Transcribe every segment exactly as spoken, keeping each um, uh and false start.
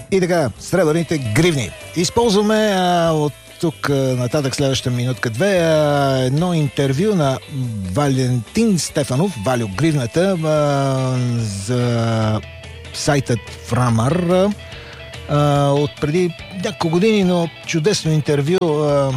И така, сребърните гривни. Използваме а, от тук а, нататък следващата минутка-две а, едно интервю на Валентин Стефанов, Валю Гривната, а, за сайтът Фрамър а, от преди няколко години, но чудесно интервю. А,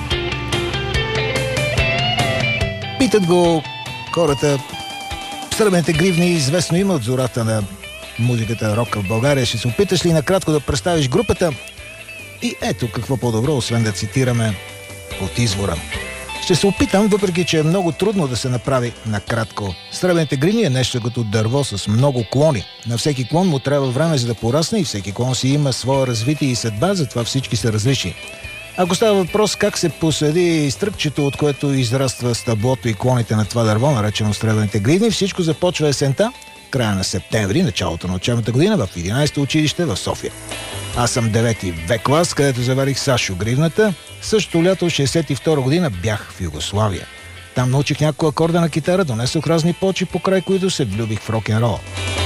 питат го хората, сребърните гривни известно има от зората на музиката рока в България. Ще се опиташ ли накратко да представиш групата? И ето какво по-добро, освен да цитираме от извора. Ще се опитам, въпреки че е много трудно да се направи накратко. Сребърните гривни е нещо като дърво с много клони. На всеки клон му трябва време за да порасне и всеки клон си има своя развитие и съдба, затова всички са различни. Ако става въпрос как се посади стръкчето, от което израства стъблото и клоните на това дърво, наречено сребърните гривни, всичко започва есента, края на септември, началото на учебната година в единайсето училище в София. Аз съм девети В клас, където заварих Сашо Гривната. Същото лято, шейсет и втора година, бях в Югославия. Там научих няколко акорда на китара, донесох разни почи, покрай които се влюбих в рок-н-рол.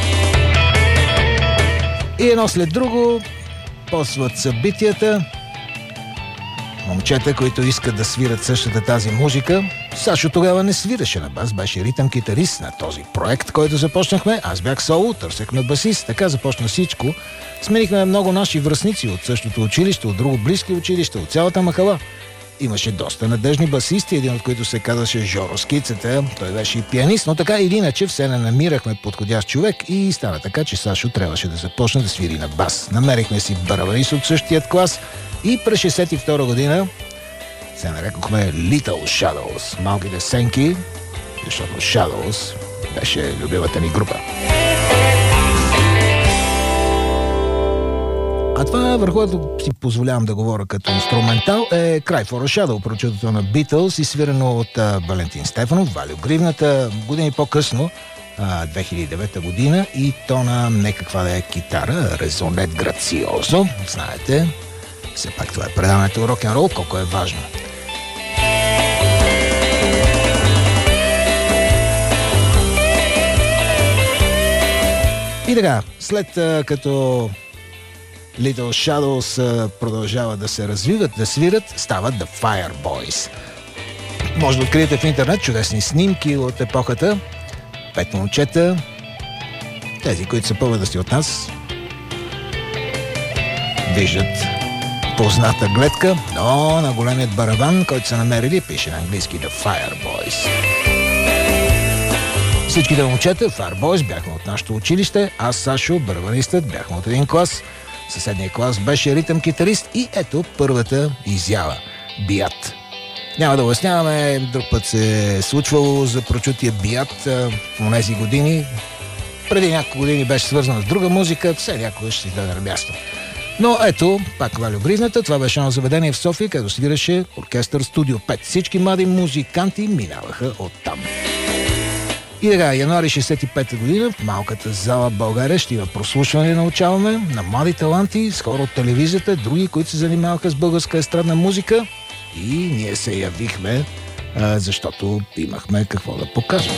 И едно след друго посват събитията. Момчета, които искат да свират същата тази музика. Сашо тогава не свираше на бас, беше ритъм-китарист на този проект, който започнахме. Аз бях соло, търсехме басист, така започна всичко. Сменихме много наши връстници от същото училище, от друго близки училища, от цялата махала. Имаше доста надежни басисти, един от които се казваше Жоро Скицата. Той беше и пианист, но така или иначе все не намирахме подходящ човек и стана така, че Сашо трябваше да започне да свири на бас. Намерихме си барабанист от същият клас и през шейсет и втора година се нарекохме Little Shadows, малките сенки, защото Shadows беше любимата ни група. А това, върху което си позволявам да говоря като инструментал, е Cry for a Shadow, прочутото на Beatles, изсвирено от а, Валентин Стефанов, Валю Гривната, години по-късно, а, две хиляди и девета година, и то на некаква да е китара, резонет грациозо, знаете, все пак това е предаването рок-н-рол, колко е важно. И така, след като Little Shadows продължават да се развиват, да свират, стават The Fireboys. Може да откриете в интернет чудесни снимки от епохата. Пет момчета, тези, които са по-възрастни от нас, виждат позната гледка, но на големият барабан, който са намерили, пише на английски The Fireboys. Всичките момчета, Fireboys, бяхме от нашето училище, аз, Сашо, барабанистът, бяхме от един клас. Съседния клас беше ритъм-китарист и ето първата изява – Биат. Няма да обясняваме, друг път се е случвало за прочутия Биат в тези години. Преди няколко години беше свързана с друга музика, все някога ще си даде на място. Но ето, пак Валю Гривната, това беше едно заведение в София, където свиреше оркестър Студио пет. Всички млади музиканти минаваха оттам. И така, януари шейсет и пета година в малката зала в България ще има прослушване, научаваме, на млади таланти, с хора от телевизията, други, които се занимаваха с българска естрадна музика, и ние се явихме, а, защото имахме какво да покажем.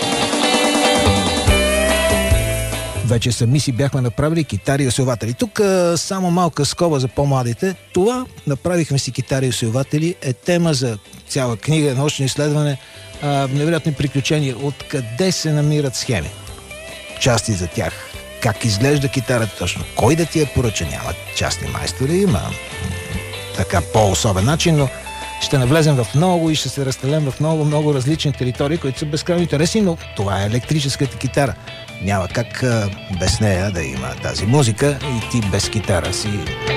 Вече сами си бяхме направили китари и усилватели. Тук а, само малка скоба за по-младите. Това, направихме си китари и усилватели, е тема за цяла книга, научно изследване, а, невероятни приключения. Откъде се намират схеми? Части за тях. Как изглежда китарата точно? Кой да ти я поръча? Няма частни майстори, има така по-особен начин, но ще навлезем в много и ще се разстелем в много, много различни територии, които са безкрайно интересни, но това е електрическата китара. Няма как а, без нея да има тази музика и ти без китара си.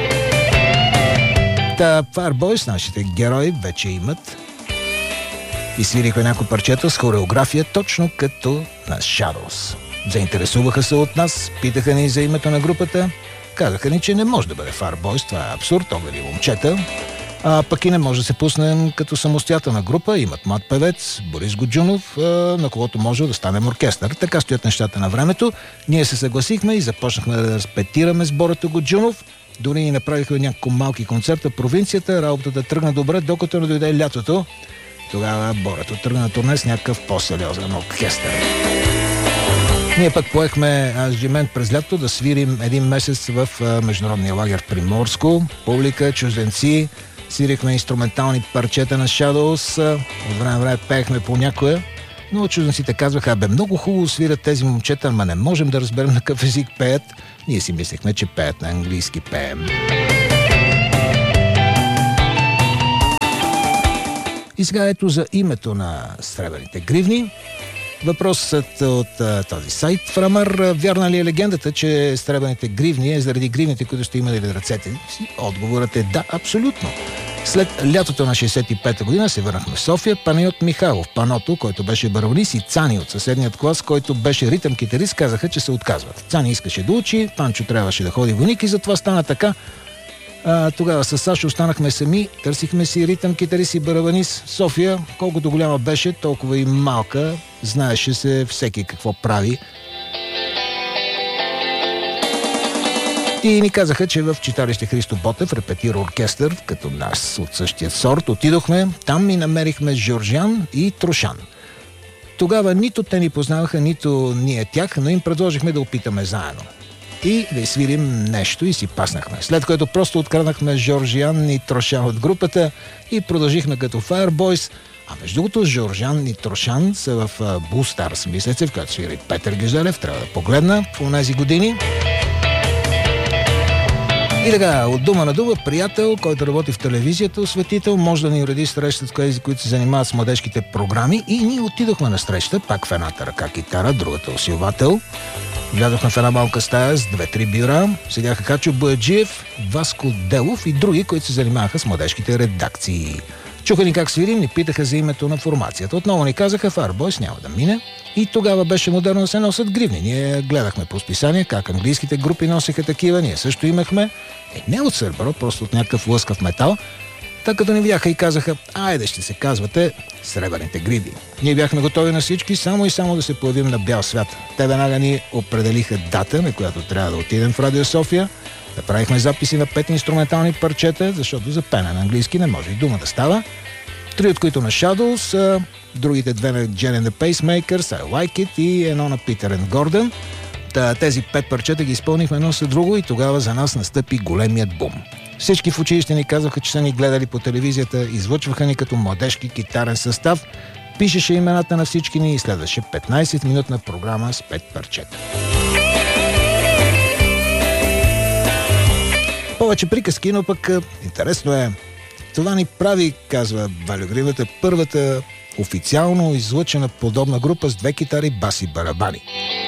Та Fireboys, нашите герои, вече имат и свириха някои парчета с хореография, точно като на Shadows. Заинтересуваха се от нас, питаха ни за името на групата, казаха ни, че не може да бъде Fireboys, това е абсурд, огъли момчета. А пък и не може да се пуснем като самостоятелна група. Имат млад певец, Борис Годжунов, на когото може да станем оркестър. Така стоят нещата на времето. Ние се съгласихме и започнахме да репетираме с Борето Годжунов. Дори ни направихме няколко малки концерта в провинцията. Работата тръгна добре, докато не дойде лятото. Тогава Борето тръгна на турне с някакъв по-сериозен оркестър. Ние пък поехме ангажимент през лято да свирим един месец в международния лагер Приморско. Публика, чужденци, свирихме инструментални парчета на Shadows. От време на време пеехме по някоя. Но чужденците казваха: абе, много хубаво свират тези момчета, ама не можем да разберем на какъв език пеят. Ние си мислехме, че пеят на английски пеем. И сега ето за името на Сребърните гривни. Въпросът от а, този сайт Фрамър: вярна ли е легендата, че Сребърните гривни е заради гривните, които сте имали в ръцете си? Отговорът е да, абсолютно. След лятото на шейсет и пета година се върнахме в София. Панайот Михайлов, Паното, който беше барабанист, и Цани от съседният клас, който беше ритъм китарист, казаха, че се отказват. Цани искаше да учи, Панчо трябваше да ходи войник и затова стана така. А, тогава с Сашо останахме сами, търсихме си ритъм китарист и барабанист. София, колкото голяма беше, толкова и малка, знаеше се всеки какво прави. И ни казаха, че в читалище Христо Ботев репетира оркестър, като нас от същия сорт. Отидохме, там и намерихме Жоржян и Трошан. Тогава нито те ни познаваха, нито ние тях, но им предложихме да опитаме заедно. И да изсвирим нещо и си паснахме. След което просто откраднахме Жоржян и Трошан от групата и продължихме като Fireboys. А между другото, Жоржан и Трошан са в Blue Stars, мислеце, в която свири Петър Гюзелев. Трябва да погледна по тези години. И така, от дума на дума, приятел, който работи в телевизията, осветител, може да ни уреди среща с тези, които се занимават с младежките програми. И ние отидохме на среща, пак в едната ръка китара, другата усилвател. Влязохме в една малка стая с две-три бюра. Седяха Качо Бояджиев, Васко Делов и други, които се занимаваха с младежките редакции. Чуха ни как свирим, ни питаха за името на формацията. Отново ни казаха: Fireboys няма да мине. И тогава беше модерно да се носят гривни. Ние гледахме по списание как английските групи носиха такива. Ние също имахме. Е, не от сърбър, просто от някакъв лъскав метал. Така като ни видяха и казаха: айде, ще се казвате Сребърните гривни. Ние бяхме готови на всички, само и само да се появим на бял свят. Те веднага ни определиха дата, на която трябва да отидем в Радио София. Направихме записи на пет инструментални парчета, защото за пене на английски не може и дума да става. Три от които на Shadows, другите две на Jen and the Pacemakers, I Like It и едно на Peter and Gordon. Тези пет парчета ги изпълнихме едно след друго и тогава за нас настъпи големият бум. Всички в училище ни казваха, че са ни гледали по телевизията, излъчваха ни като младежки китарен състав, пишеше имената на всички ни и следваше петнайсет-минутна програма с пет парчета. Повече приказки, но пък интересно е. Това ни прави, казва Валю Гривата, първата официално излъчена подобна група с две китари, бас и барабани.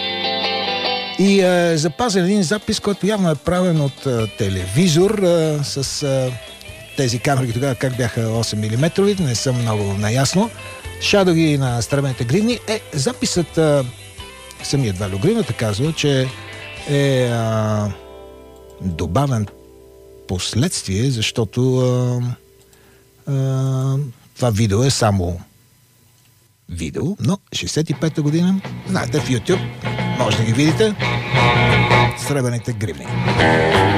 И е запазен един запис, който явно е правен от е, телевизор е, с е, тези камери тогава, как бяха осем милиметрови, не съм много наясно. Шадоги на Сребърните гривни. Е, записът е, самият Валю Гривата казва, че е, е добавен последствие, защото е, е, това видео е само видео, но шейсет и пета година, знаете, в YouTube може да ги видите. Сребърните гривни.